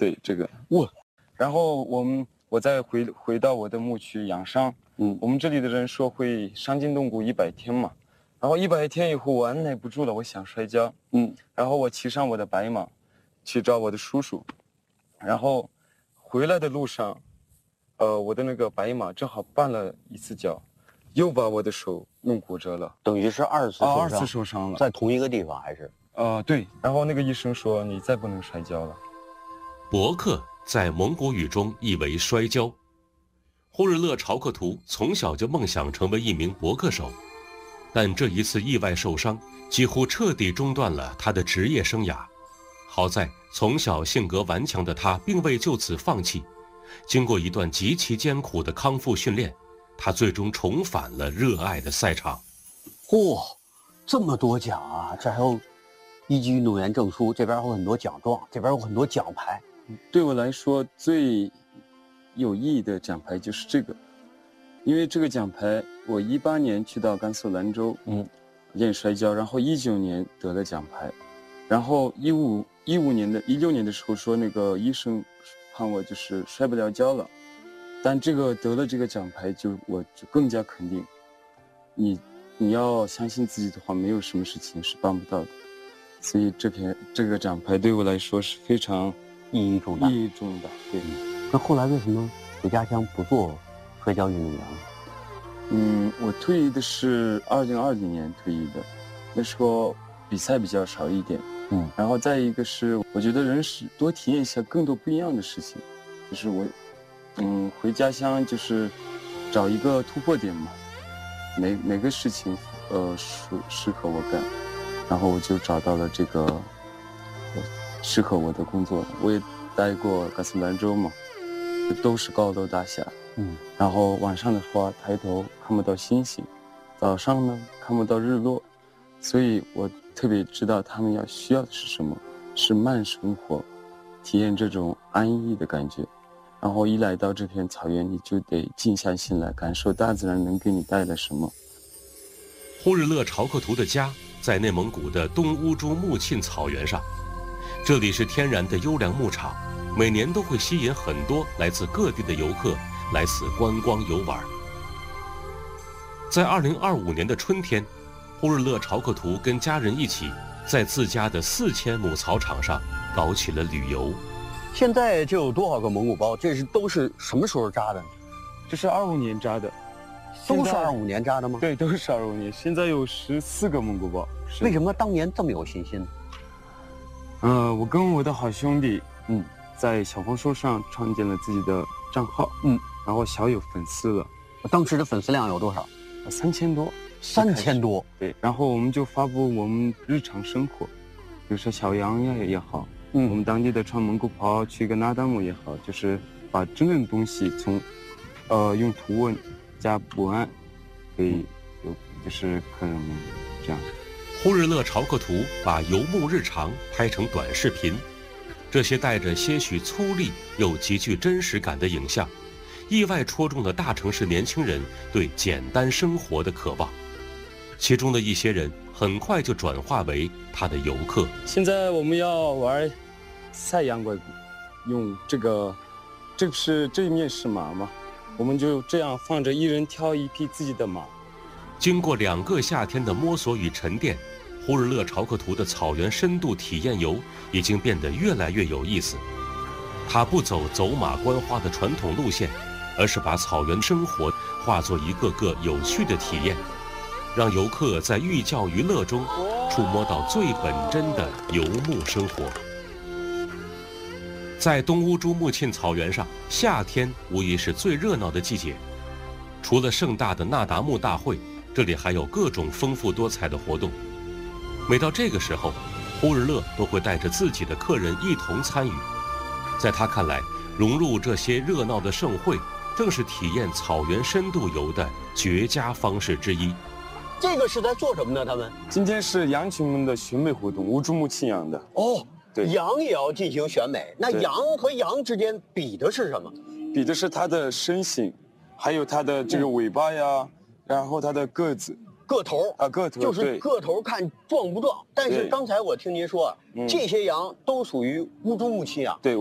对，这个哇， 然后我再回到我的牧区养伤。我们这里的人说会伤筋动骨100天嘛，然后100天以后我按耐不住了，我想摔跤。然后我骑上我的白马，去找我的叔叔，然后回来的路上，我的那个白马正好绊了一次脚，又把我的手弄骨折了， 等于是2次受伤。 2次受伤了， 在同一个地方还是？ 对。然后那个医生说你再不能摔跤了。 博克在蒙古语中意为摔跤。呼日勒朝克图从小就梦想成为一名博克手，但这一次意外受伤几乎彻底中断了他的职业生涯。好在从小性格顽强的他并未就此放弃，经过一段极其艰苦的康复训练，他最终重返了热爱的赛场。 嚯，这么多奖啊！这还有一级运动员证书，这边有很多奖状，这边有很多奖牌。 对我来说最有意义的奖牌就是这个，因为这个奖牌我18年去到甘肃兰州练摔跤，然后19年得了奖牌，然后16年的时候说那个医生判我就是摔不了跤了，但这个得了这个奖牌我就更加肯定，你要相信自己的话，没有什么事情是办不到的，所以这个奖牌对我来说是非常意义重大。 对。 那后来为什么回家乡不做摔跤运动员了？ 我退役的是2020年退役的，那时候比赛比较少一点。然后再一个是我觉得人是多体验一下更多不一样的事情，就是我回家乡就是找一个突破点嘛，哪个事情适合我干，然后我就找到了这个适合我的工作。我也待过甘肃兰州嘛，都是高楼大厦，然后晚上的话抬头看不到星星，早上呢看不到日落，所以我特别知道他们需要的是什么，是慢生活，体验这种安逸的感觉。然后一来到这片草原，你就得静下心来感受大自然能给你带来什么。 呼日勒朝克图的家在内蒙古的东乌珠木沁草原上，这里是天然的优良牧场，每年都会吸引很多来自各地的游客来此观光游玩。在2025年的春天，呼日勒朝克图跟家人一起在自家的4000亩草场上搞起了旅游。 现在这有多少个蒙古包？都是什么时候扎的？ 这是25年扎的。 都是25年扎的吗？ 对，都是25年。现在有14个蒙古包。 为什么当年这么有信心？ 我跟我的好兄弟，在小红书上创建了自己的账号，然后小有粉丝了。 当时的粉丝量有多少 ？3000多。 3000多。 对，然后我们就发布我们日常生活，比如说小羊呀也好，我们当地的穿蒙古袍去一个那达慕也好，就是把真正的东西从，用图文加文案，可以就是可能这样。 呼日勒朝克图把游牧日常拍成短视频，这些带着些许粗粝又极具真实感的影像，意外戳中了大城市年轻人对简单生活的渴望。其中的一些人很快就转化为他的游客。 现在我们要玩赛羊拐骨，用这一面是马嘛，我们就这样放着，一人挑一匹自己的马。 经过2个夏天的摸索与沉淀，呼日勒朝克图的草原深度体验游已经变得越来越有意思。它不走马观花的传统路线，而是把草原生活化作一个个有趣的体验，让游客在寓教于乐中触摸到最本真的游牧生活。在东乌珠木沁草原上，夏天无疑是最热闹的季节。除了盛大的那达慕大会，这里还有各种丰富多彩的活动。每到这个时候，呼日勒都会带着自己的客人一同参与。在他看来，融入这些热闹的盛会，正是体验草原深度游的绝佳方式之一。 这个是在做什么呢？他们今天是羊群们的选美活动，乌珠木沁羊的。对， 羊也要进行选美。那羊和羊之间比的是什么？ 比的是它的身形，还有它的这个尾巴呀，然后它的个子。 个头啊，个头就是个头看壮不壮。但是刚才我听您说，这些羊都属于乌珠木沁羊。 对。